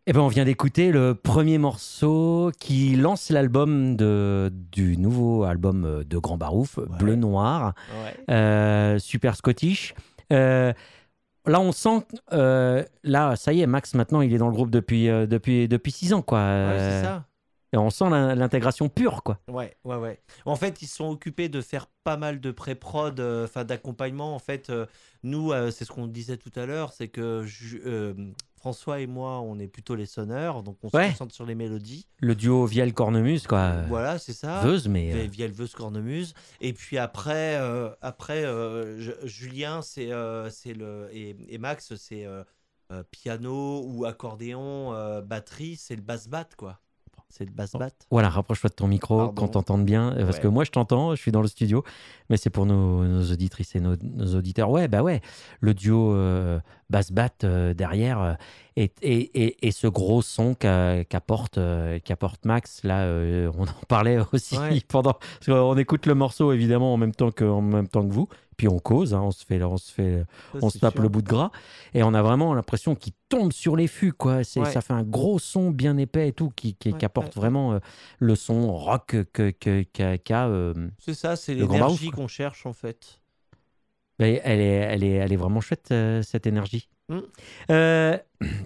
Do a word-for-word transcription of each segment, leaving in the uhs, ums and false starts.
Eh ben, on vient d'écouter le premier morceau qui lance l'album de, du nouveau album de Grand Barouf, Ouais. Bleu Noir, Ouais. euh, super Scottish. Euh, là, on sent, euh, là, ça y est, Max, maintenant, il est dans le groupe depuis, euh, depuis, depuis six ans, quoi. Ouais, c'est Euh, ça. et on sent l'in- l'intégration pure, quoi. Ouais, ouais, ouais. En fait, ils sont occupés de faire pas mal de pré-prod, euh, enfin d'accompagnement. En fait, euh, nous, euh, c'est ce qu'on disait tout à l'heure, c'est que Ju- euh, François et moi, on est plutôt les sonneurs, donc on se Ouais, concentre sur les mélodies. le duo Vielle-Cornemuse, quoi. Euh, Euh, Voilà, c'est ça. Veuse, mais... euh, Vi- Vielveuse Cornemuse. Et puis après, euh, après euh, je- Julien, c'est euh, c'est le et, et Max, c'est euh, euh, piano ou accordéon, euh, batterie, c'est le basse bat quoi. C'est le basse bat. Voilà, rapproche-toi de ton micro, qu'on Pardon. t'entende bien, euh, parce que Ouais. moi je t'entends, je suis dans le studio, mais c'est pour nos, nos auditrices et nos, nos auditeurs. Ouais, bah ouais, le duo euh, basse-bat euh, derrière euh, et, et, et, et ce gros son qu'a- qu'apporte euh, qu'apporte Max, là, euh, on en parlait aussi Ouais. pendant. Parce qu'on écoute le morceau évidemment en même temps que, en même temps que vous, puis on cause, hein, on se fait, on se fait, Ça, on c'est se tape sûr. le bout de gras, et on a vraiment l'impression qu'il tombe sur les fûts, quoi. C'est, Ouais. ça fait un gros son bien épais et tout, qui, qui, Ouais, qui apporte ouais, ouais. vraiment euh, le son rock que, que, qu'a, qu'a, euh, C'est ça, c'est le Grand Barouf, l'énergie quoi. qu'on cherche en fait. Mais elle est, elle est, elle est vraiment chouette, euh, cette énergie. Hmm. Euh,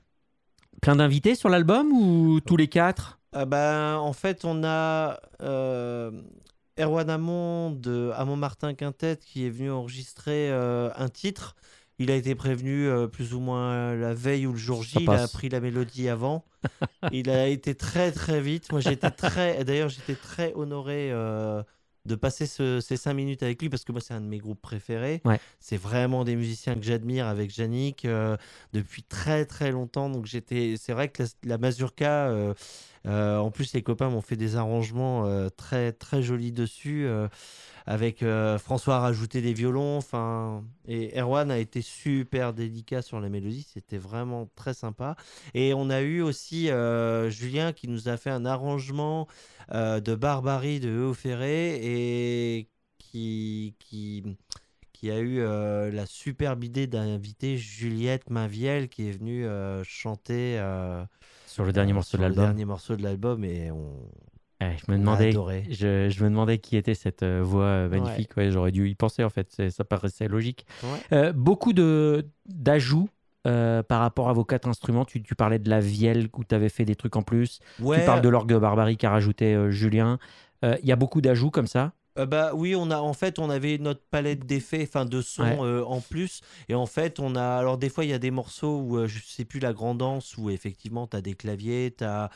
plein d'invités sur l'album ou tous les quatre? Ah ben, en fait, on a euh, Erwan Amon de Amon Martin Quintet qui est venu enregistrer euh, un titre. Il a été prévenu euh, plus ou moins la veille ou le jour Ça J. Il a passe. appris la mélodie avant. Il a été très très vite. Moi, j'étais très. D'ailleurs, j'étais très honoré euh, de passer ce- ces cinq minutes avec lui parce que moi, c'est un de mes groupes préférés. Ouais. C'est vraiment des musiciens que j'admire avec Yannick euh, depuis très très longtemps. Donc, j'étais. C'est vrai que la, la mazurka. euh, euh, en plus, les copains m'ont fait des arrangements euh, très très jolis dessus. euh, avec euh, François a rajouté des violons. Enfin, et Erwan a été super délicat sur la mélodie. C'était vraiment très sympa. Et on a eu aussi euh, Julien qui nous a fait un arrangement euh, de Barbarie de Eau Ferré et qui, qui, qui a eu euh, la superbe idée d'inviter Juliette Mainviel qui est venue euh, chanter euh, Sur le dernier euh, morceau de sur le l'album. dernier morceau de l'album et on, Ouais, je me on a demandais, adoré. je, je me demandais qui était cette euh, voix euh, Ouais, magnifique. Ouais, j'aurais dû y penser en fait. C'est- ça paraissait logique. ouais. Euh, beaucoup de d'ajouts euh, par rapport à vos quatre instruments. Tu, tu parlais de la vielle où tu avais fait des trucs en plus. Tu parles Ouais, de l'orgue de Barbarie qu'a rajouté euh, Julien. Euh, Il y a beaucoup d'ajouts comme ça. Euh, bah oui, on a en fait on avait notre palette d'effets, enfin de Ouais. sons euh, en plus, et en fait on a alors des fois il y a des morceaux où euh, je sais plus la grandance où effectivement tu as des claviers, tu as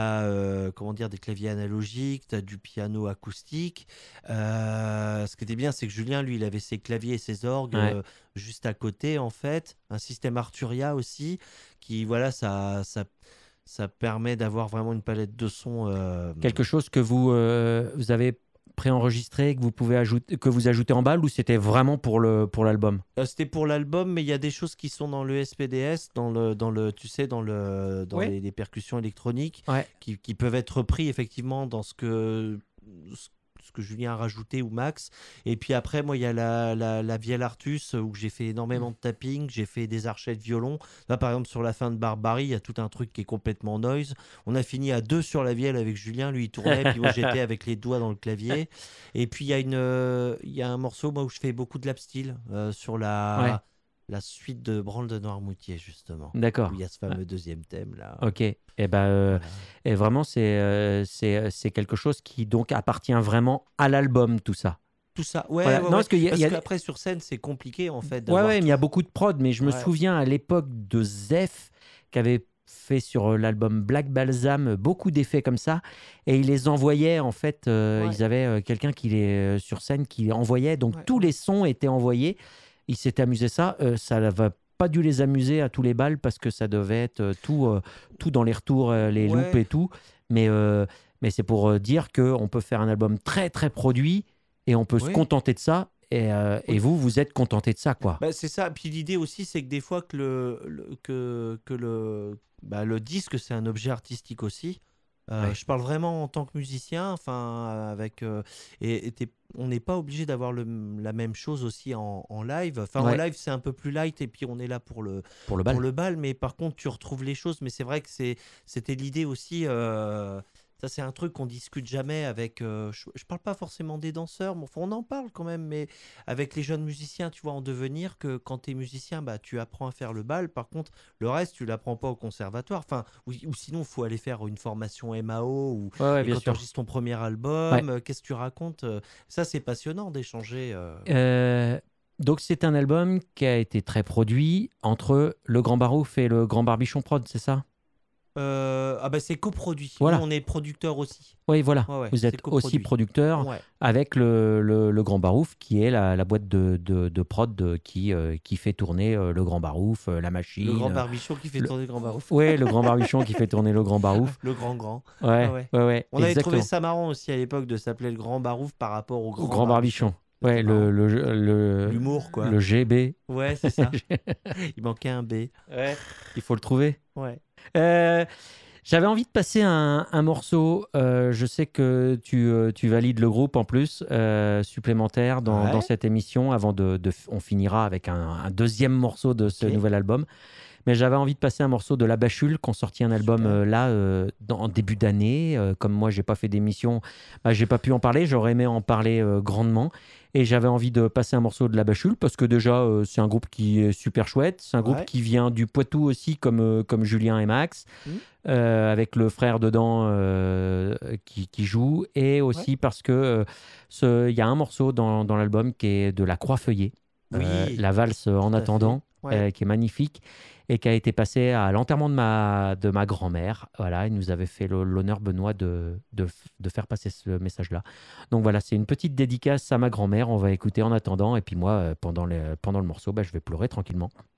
comment dire des claviers analogiques, tu as du piano acoustique. Euh, ce qui était bien c'est que Julien lui il avait ses claviers et ses orgues Ouais. euh, juste à côté en fait, un système Arturia aussi qui voilà ça ça ça permet d'avoir vraiment une palette de sons euh, Quelque chose que vous, euh, vous avez préenregistré, que vous pouvez ajouter, que vous ajoutez en balle, ou c'était vraiment pour le pour l'album? Euh, C'était pour l'album, mais il y a des choses qui sont dans le S P D S, dans le, dans le, tu sais, dans le, dans Ouais. les, les percussions électroniques, Ouais. qui, qui peuvent être repris effectivement dans ce que, ce ce que Julien a rajouté ou Max. Et puis après, moi, il y a la, la, la Vielle Artus où j'ai fait énormément de tapping, j'ai fait des archets de violon. Là, par exemple, sur la fin de Barbarie, il y a tout un truc qui est complètement noise. On a fini à deux sur la vielle avec Julien, lui il tournait, puis moi j'étais avec les doigts dans le clavier. Et puis il y a une, euh, il y a un morceau moi où je fais beaucoup de lap steel euh, sur la Ouais. la suite de Branle de Noirmoutier justement. D'accord. Où il y a ce fameux deuxième thème là. Ok. Et ben, euh, Voilà. et vraiment, c'est euh, c'est c'est quelque chose qui donc appartient vraiment à l'album, tout ça. Tout ça. Ouais, Voilà. ouais, Non, ouais. parce qu'il y a, il Parce y a- qu'après sur scène c'est compliqué en fait ouais, d'avoir ouais, mais il y a tout. beaucoup de prod. Mais je me Ouais. souviens à l'époque de Zef qui avait fait sur euh, l'album Black Balsam euh, beaucoup d'effets comme ça, et il les envoyait en fait. euh, Ouais. Ils avaient euh, quelqu'un qui les euh, sur scène qui les envoyait, donc Ouais, tous ouais. les sons étaient envoyés. Ils s'étaient amusés ça. Euh, ça va pas dû les amuser à tous les balles parce que ça devait être euh, tout, euh, tout dans les retours, euh, les loops Ouais. et tout. Mais, euh, mais c'est pour euh, dire qu'on peut faire un album très très produit et on peut se Oui. contenter de ça. Et, euh, et Oui. vous, vous êtes contenté de ça, quoi. Bah, c'est ça. Puis l'idée aussi, c'est que des fois que le, le- que, que le, bah, le disque, c'est un objet artistique aussi. Euh, Ouais. je parle vraiment en tant que musicien, enfin, avec, euh, et, et t'es- on n'est pas obligé d'avoir le, la même chose aussi en, en live. Enfin, en Ouais, live, c'est un peu plus light et puis on est là pour le, pour le pour bal. le bal, mais par contre, tu retrouves les choses. Mais c'est vrai que c'est, c'était l'idée aussi. euh, ça, c'est un truc qu'on discute jamais avec. euh, je, je parle pas forcément des danseurs, mais enfin, on en parle quand même, mais avec les jeunes musiciens, tu vois, en devenir, que quand tu es musicien, bah, tu apprends à faire le bal. Par contre, le reste, tu l'apprends pas au conservatoire. Enfin, ou, ou sinon, il faut aller faire une formation M A O. Ou, Ouais, ouais, et bien quand tu sûr. enregistres ton premier Ouais. album, euh, qu'est-ce que tu racontes euh, Ça, c'est passionnant d'échanger. euh. Euh, donc, c'est un album qui a été très produit entre le Grand Barouf et le Grand Barbichon Prod, c'est ça? Euh, ah bah c'est coproduit. Nous, Voilà. on est producteur aussi. Oui, voilà. Ouais, ouais, Vous c'est êtes aussi coproduit. producteur Ouais. avec le, le, le Grand Barouf, qui est la, la boîte de, de, de prod de- qui, euh, qui fait tourner euh, le Grand Barouf, euh, la Le machine. grand euh, barbichon qui fait le... tourner le grand barouf. Ouais, le Grand Barbichon qui fait tourner le Grand Barouf. Le grand grand. Ouais, Ouais, ouais. ouais, ouais, On avait trouvé exactement. ça marrant aussi à l'époque de s'appeler le grand barouf par rapport au Au grand Grand barbichon. Barbichon. C'était Ouais, le, marrant. le, le, L'humour, quoi. le G B. Ouais, c'est ça. Il manquait un B. Ouais, il faut le trouver. Ouais. Euh, J'avais envie de passer un, un morceau. Euh, je sais que tu, euh, tu valides le groupe en plus, euh, supplémentaire dans, dans Ouais. cette émission. Avant de, de- on finira avec un, un deuxième morceau de ce Ok. nouvel album. Mais j'avais envie de passer un morceau de La Bachule, qui ont sorti un album Super. euh, là, euh, dans- en début d'année. Euh, comme moi, j'ai pas fait d'émission, bah, j'ai pas pu en parler. J'aurais aimé en parler euh, grandement. Et j'avais envie de passer un morceau de La Bachule, parce que déjà, euh, c'est un groupe qui est super chouette. C'est un groupe Ouais. qui vient du Poitou aussi, comme, euh, comme Julien et Max, Hmm. euh, avec le frère dedans euh, qui, qui joue. Et Ouais. aussi parce que euh, ce- il y a un morceau dans, dans l'album qui est de La Croix Feuillée, euh, Oui, la valse En tout à fait. attendant, Ouais. euh, qui est magnifique et qui a été passé à l'enterrement de ma, de ma grand-mère. Voilà, il nous avait fait le- l'honneur, Benoît, de, de, f- de faire passer ce message-là. Donc voilà, c'est une petite dédicace à ma grand-mère. On va écouter En attendant. Et puis moi, euh, pendant, le pendant le morceau, bah, je vais pleurer tranquillement.